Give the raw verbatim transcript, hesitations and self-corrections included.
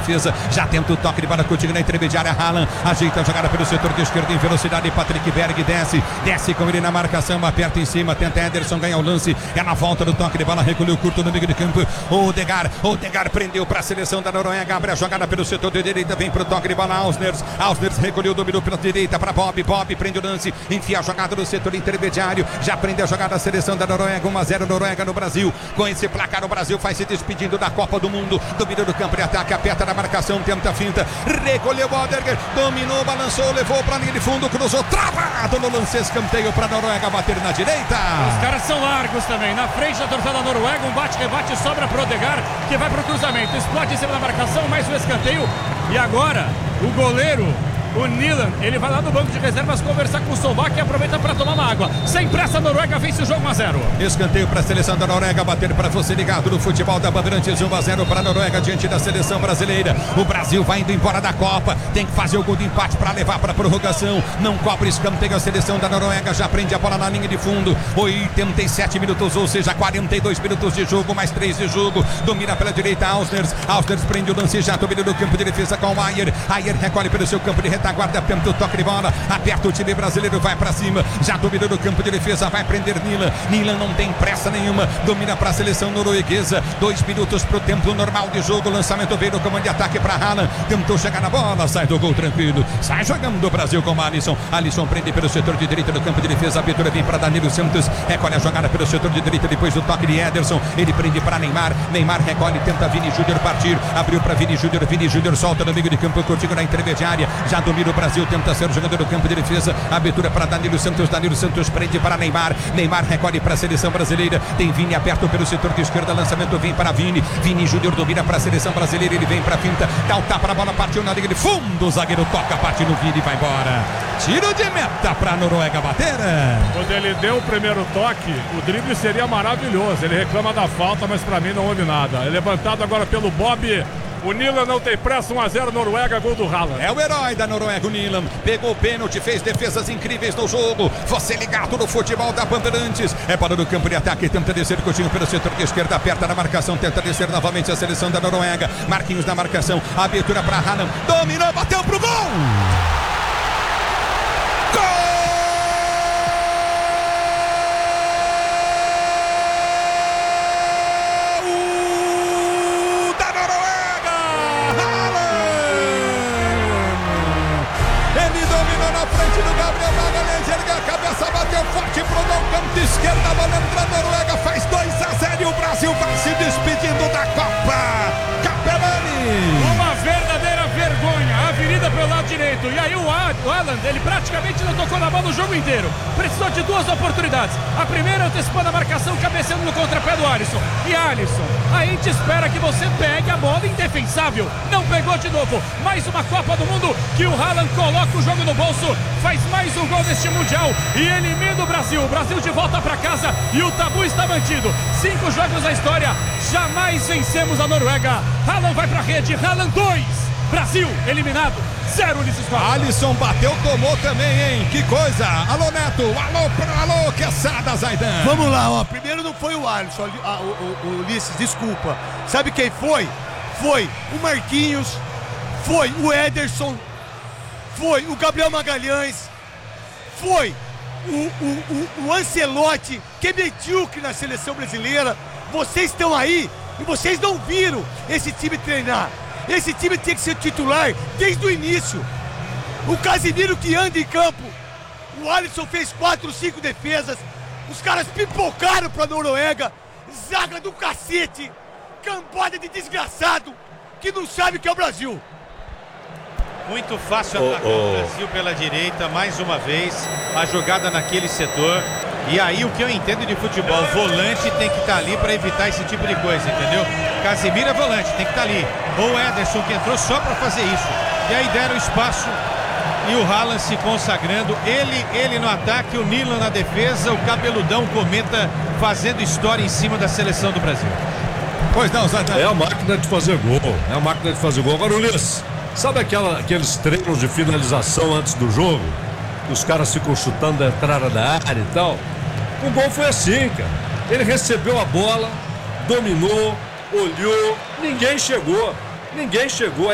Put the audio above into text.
defesa, já tenta o toque de bola contigo na intermediária. Haaland ajeita a jogada pelo setor de esquerda em velocidade. Patrick Berg desce, desce com ele na marcação, aperta em cima, tenta Ederson, ganha o lance, é na volta do toque de bola, recolheu curto no meio de campo. Odegaard, Odegaard prendeu para a seleção da Noruega, abre a jogada pelo setor de direita, vem pro toque de bola. Ausners, Ausners recolheu, dominou pela direita para Bob, Bob prende o lance, enfia a jogada no setor intermediário, já prende a jogada da seleção da Noruega. Um a zero Noruega no Brasil. Com esse placar o Brasil vai se despedindo da Copa do Mundo. Domina do campo de ataque, aperta na marcação, tenta a finta, recolheu o Odegaard, dominou, balançou, levou para a linha de fundo, cruzou, travado no lance, escanteio para a Noruega bater na direita. Os caras são largos também, na frente da torcida da Noruega, um bate-rebate, sobra pro Odegaard, que vai pro cruzamento, explode em cima da marcação, mais um escanteio, e agora o goleiro, o Nilan, ele vai lá no banco de reservas conversar com o Solbak e aproveita para tomar uma água. Sem pressa, a Noruega vence o jogo um a zero. Escanteio para a seleção da Noruega, bater para você ligado no futebol da Bandeirantes. Um a zero para a Noruega diante da seleção brasileira. O Brasil vai indo embora da Copa, tem que fazer o gol de empate para levar para a prorrogação. Não cobra escanteio, a seleção da Noruega já prende a bola na linha de fundo. oitenta e sete minutos, ou seja, quarenta e dois minutos de jogo, mais três de jogo. Domina pela direita Ausners, Ausners prende o lance, já domina no campo de defesa com o Ayer. Ayer recolhe pelo seu campo de retaguarda, tenta o toque de bola, aperta o time brasileiro, vai pra cima, já domina no campo de defesa, vai prender Nilan, Nilan não tem pressa nenhuma, domina pra seleção norueguesa, dois minutos pro tempo normal de jogo, lançamento veio no comando de ataque pra Haaland, tentou chegar na bola, sai do gol tranquilo, sai jogando o Brasil com o Alisson, Alisson prende pelo setor de direita no campo de defesa, a abertura vem pra Danilo Santos, recolhe a jogada pelo setor de direita, depois do toque de Ederson, ele prende pra Neymar, Neymar recolhe, tenta Vini Júnior partir, abriu pra Vini Júnior, Vini Júnior solta no meio de campo, contigo na intermediária, já domina o Brasil, tenta ser o jogador do campo de defesa, abertura para Danilo Santos, Danilo Santos prende para Neymar, Neymar recolhe para a seleção brasileira, tem Vini aberto pelo setor de esquerda, lançamento vem para Vini, Vini Júnior domina para a seleção brasileira, ele vem para a finta, dá o tapa, a bola partiu na linha de fundo, o zagueiro toca, parte no Vini e vai embora, tiro de meta para a Noruega bater. Quando ele deu o primeiro toque, o drible seria maravilhoso, ele reclama da falta, mas para mim não houve nada, é levantado agora pelo Bob. O Nilan não tem pressa, um a zero Noruega, gol do Haaland. É o herói da Noruega, o Nilan. Pegou o pênalti, fez defesas incríveis no jogo. Você ligado no futebol da Bandeirantes. É para o campo de ataque, tenta descer Coutinho pelo setor de esquerda, aperta na marcação, tenta descer novamente a seleção da Noruega. Marquinhos na marcação, abertura para Haaland. Dominou, bateu pro gol! Gol! Forte pro gol, canto esquerda, a bola entra, a Noruega faz dois a zero e o Brasil vai se despedindo da Copa. Capelani! Uma verdadeira vergonha, a avenida pelo lado direito, e aí o Haaland, ele praticamente não tocou na bola o jogo inteiro, precisou de duas oportunidades, a primeira antecipando a marcação, cabeceando no contrapé do Alisson, e Alisson, a gente espera que você pegue a bola indefensável, não pegou de novo, mais uma Copa do Mundo, que o Haaland coloca o jogo no bolso, faz mais um gol neste Mundial, e elimina o Brasil, o Brasil de volta para casa, e o tabu está mantido, cinco jogos na história, jamais vencemos a Noruega, Haaland vai pra rede, Haaland dois, Brasil eliminado, zero Ulisses Costa. Alisson bateu, tomou também, hein? Que coisa! Alô, Neto! Alô, alô, Quesada, Zaidan! Vamos lá, ó. Primeiro não foi o Alisson, o, o, o Ulisses, desculpa. Sabe quem foi? Foi o Marquinhos, foi o Ederson, foi o Gabriel Magalhães, foi o, o, o, o Ancelotti, que metiu que na seleção brasileira. Vocês estão aí e vocês não viram esse time treinar. Esse time tem que ser titular desde o início. O Casemiro que anda em campo. O Alisson fez quatro, cinco defesas. Os caras pipocaram pra Noruega. Zaga do cacete. Cambada de desgraçado que não sabe o que é o Brasil. Muito fácil oh, atacar oh. o Brasil pela direita, mais uma vez, a jogada naquele setor. E aí o que eu entendo de futebol, o volante tem que estar ali para evitar esse tipo de coisa, entendeu? Casemiro é volante, tem que estar ali. Ou o Ederson que entrou só para fazer isso. E aí deram espaço e o Haaland se consagrando. Ele, ele no ataque, o Nilan na defesa, o cabeludão Cometa fazendo história em cima da seleção do Brasil. Pois não, Zaidan. É a máquina de fazer gol, é a máquina de fazer gol. Agora, Ulisses, sabe aquela, aqueles treinos de finalização antes do jogo? Os caras ficam chutando a entrada da área e tal. O gol foi assim, cara. Ele recebeu a bola, dominou, olhou, ninguém chegou, ninguém chegou.